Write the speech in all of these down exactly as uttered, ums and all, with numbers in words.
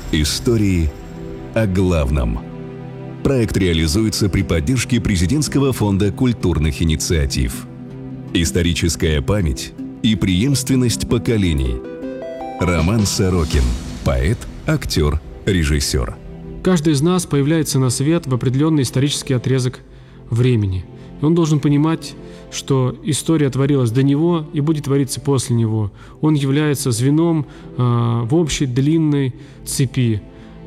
Истории о главном. Проект реализуется при поддержке Президентского фонда культурных инициатив. Историческая память и преемственность поколений. Роман Сорокин. Поэт, актер, режиссер. Каждый из нас появляется на свет в определенный исторический отрезок времени. И он должен понимать, что история творилась до него и будет твориться после него. Он является звеном э, в общей длинной цепи.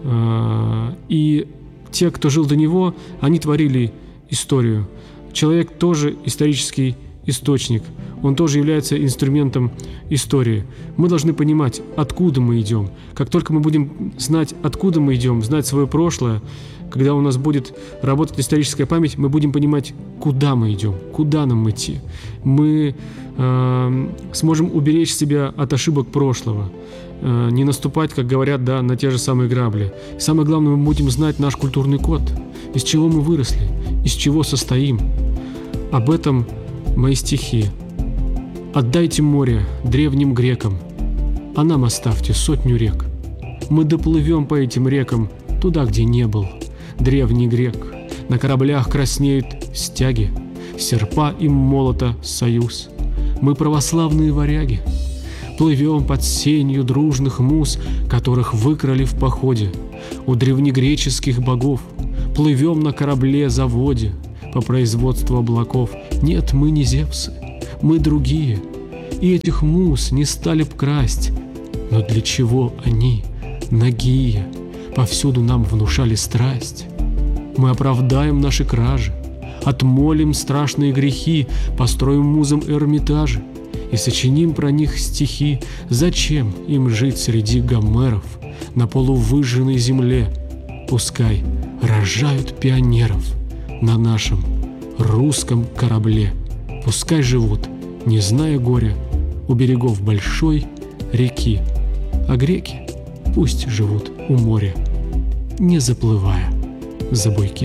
Э, и те, кто жил до него, они творили историю. Человек тоже исторический источник. Он тоже является инструментом истории. Мы должны понимать, откуда мы идем. Как только мы будем знать, откуда мы идем, знать свое прошлое, когда у нас будет работать историческая память, мы будем понимать, куда мы идем, куда нам идти. Мы э, сможем уберечь себя от ошибок прошлого, э, не наступать, как говорят, да, на те же самые грабли. И самое главное, мы будем знать наш культурный код, из чего мы выросли, из чего состоим. Об этом мои стихи. «Отдайте море древним грекам, а нам оставьте сотню рек. Мы доплывем по этим рекам туда, где не был древний грек. На кораблях краснеют стяги, серпа и молота союз. Мы православные варяги, плывем под сенью дружных муз, которых выкрали в походе у древнегреческих богов. Плывем на корабле-заводе по производству облаков. Нет, мы не Зевсы, мы другие, и этих муз не стали б красть. Но для чего они, нагие, повсюду нам внушали страсть? Мы оправдаем наши кражи, отмолим страшные грехи, построим музам Эрмитажи и сочиним про них стихи. Зачем им жить среди Гомеров на полувыжженной земле? Пускай рожают пионеров на нашем русском корабле. Пускай живут, не зная горя, у берегов большой реки, а греки пусть живут у моря, не заплывая за буйки.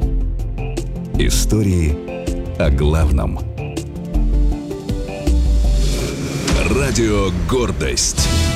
Истории о главном. Радио «Гордость».